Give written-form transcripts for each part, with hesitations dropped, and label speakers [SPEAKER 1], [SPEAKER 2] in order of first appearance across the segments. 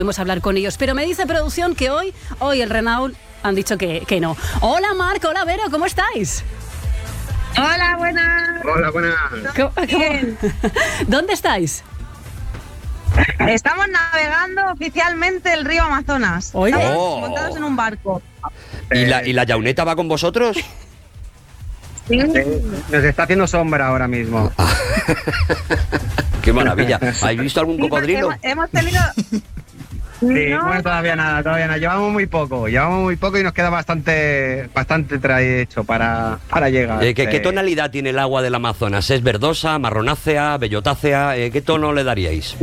[SPEAKER 1] Podemos hablar con ellos, pero me dice producción que hoy el Renault han dicho que no. Hola Marc, hola Vero, ¿cómo estáis?
[SPEAKER 2] Hola, buenas.
[SPEAKER 3] Hola, buenas.
[SPEAKER 2] Bien.
[SPEAKER 1] ¿Dónde estáis?
[SPEAKER 2] Estamos navegando oficialmente el río Amazonas.
[SPEAKER 1] Oye.
[SPEAKER 2] Estamos montados en un barco.
[SPEAKER 4] ¿Y la yauneta va con vosotros?
[SPEAKER 2] Sí.
[SPEAKER 3] Nos está haciendo sombra ahora mismo.
[SPEAKER 4] ¡Qué maravilla! ¿Habéis visto algún cocodrilo?
[SPEAKER 2] Hemos tenido...
[SPEAKER 3] Sí,
[SPEAKER 2] No.
[SPEAKER 3] bueno, todavía nada. Llevamos muy poco y nos queda bastante trecho para llegar.
[SPEAKER 4] ¿Qué tonalidad tiene el agua del Amazonas? ¿Es verdosa, marronácea, bellotácea? ¿Qué tono le daríais?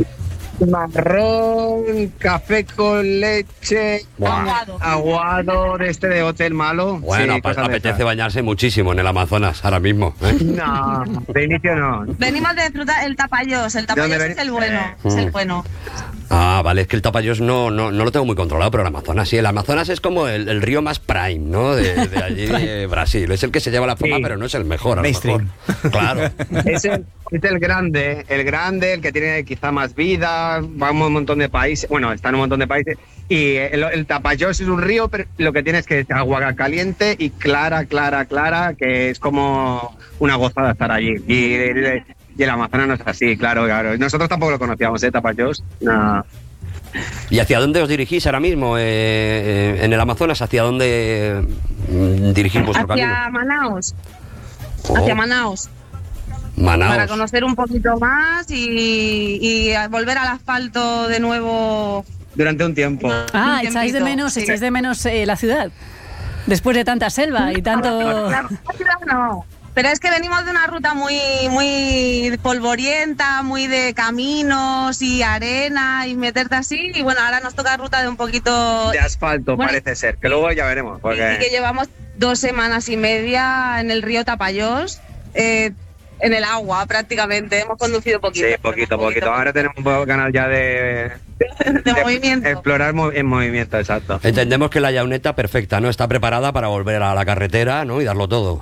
[SPEAKER 3] Marrón, café con leche, aguado de hotel malo.
[SPEAKER 4] Bueno,
[SPEAKER 3] Sí, cosas de
[SPEAKER 4] apetece
[SPEAKER 3] esas.
[SPEAKER 4] bañarse muchísimo en el Amazonas ahora mismo, ¿eh?
[SPEAKER 3] No, de inicio no.
[SPEAKER 2] Venimos de disfrutar el Tapayós. El Tapayós
[SPEAKER 3] ¿Dónde
[SPEAKER 2] es el bueno. Es el bueno.
[SPEAKER 4] Ah, vale, es que el Tapayós no lo tengo muy controlado, pero el Amazonas sí. El Amazonas es como el río más prime, ¿no? De allí de Brasil. Es el que se lleva la fama,
[SPEAKER 3] Sí.
[SPEAKER 4] pero no es el mejor, a lo
[SPEAKER 5] Mainstream.
[SPEAKER 4] mejor. Claro.
[SPEAKER 3] Es el grande, el que tiene quizá más vida, va a un montón de países, bueno, está en un montón de países, y el Tapayós es un río, pero lo que tiene es que es agua caliente y clara, que es como una gozada estar allí. Y el Amazonas no es así, claro. Nosotros tampoco lo conocíamos, Tapayós. No.
[SPEAKER 4] ¿Y hacia dónde os dirigís ahora mismo en el Amazonas? ¿Hacia dónde dirigís vuestro camino?
[SPEAKER 2] Hacia Manaos.
[SPEAKER 4] Oh,
[SPEAKER 2] Hacia Manaos.
[SPEAKER 4] Manaos.
[SPEAKER 2] Para conocer un poquito más y volver al asfalto de nuevo.
[SPEAKER 3] Durante un tiempo.
[SPEAKER 1] Ah,
[SPEAKER 2] Un
[SPEAKER 1] echáis de
[SPEAKER 2] tiempito,
[SPEAKER 1] menos,
[SPEAKER 2] sí.
[SPEAKER 1] la ciudad. Después de tanta selva y tanto...
[SPEAKER 2] La ciudad no. Pero es que venimos de una ruta muy polvorienta, muy de caminos y arena y meterte así. Y bueno, ahora nos toca ruta de un poquito...
[SPEAKER 3] De asfalto,
[SPEAKER 2] Bueno,
[SPEAKER 3] parece ser, que luego ya veremos. Porque...
[SPEAKER 2] Y que llevamos 2 semanas y media en el río Tapayós, en el agua prácticamente. Hemos conducido poquito.
[SPEAKER 3] Sí, poquito. Ahora tenemos un poco ganas ya de
[SPEAKER 2] movimiento.
[SPEAKER 3] explorar en movimiento, exacto.
[SPEAKER 4] Entendemos que la yauneta perfecta, ¿no? Está preparada para volver a la carretera, ¿no? Y darlo todo.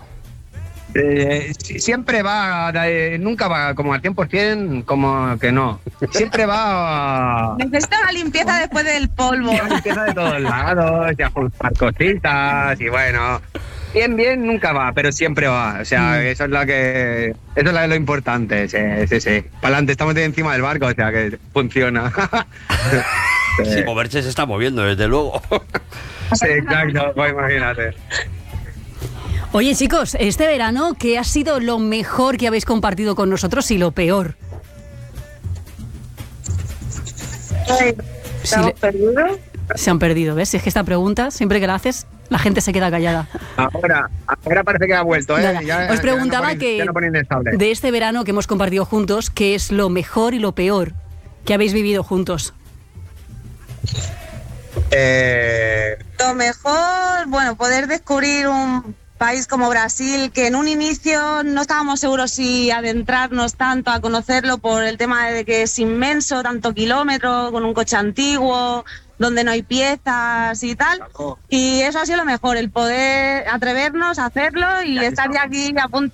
[SPEAKER 3] Siempre va, nunca va como al 100%, como que no. Siempre va
[SPEAKER 2] Necesita una limpieza después del polvo.
[SPEAKER 3] empieza de todos lados, y a juntar cositas y bueno. Bien, nunca va, pero siempre va. O sea, eso es lo importante. Sí. Para adelante, estamos de encima del barco, o sea que funciona.
[SPEAKER 4] Si moverse se está moviendo, desde luego.
[SPEAKER 3] Sí, exacto, pues imagínate.
[SPEAKER 1] Oye chicos, este verano, ¿qué ha sido lo mejor que habéis compartido con nosotros y lo peor?
[SPEAKER 2] ¿Estamos perdidos?
[SPEAKER 1] Se han perdido, ¿ves? Es que esta pregunta, siempre que la haces, la gente se queda callada.
[SPEAKER 3] Ahora parece que ha vuelto, ¿eh?
[SPEAKER 1] Nada, os preguntaba
[SPEAKER 3] ya no ponen inestable.
[SPEAKER 1] de este verano que hemos compartido juntos, ¿qué es lo mejor y lo peor que habéis vivido juntos?
[SPEAKER 2] Lo mejor, bueno, poder descubrir un país como Brasil, que en un inicio no estábamos seguros si adentrarnos tanto a conocerlo por el tema de que es inmenso, tanto kilómetro, con un coche antiguo, donde no hay piezas y tal. Y eso ha sido lo mejor, el poder atrevernos a hacerlo y estar ya aquí a punto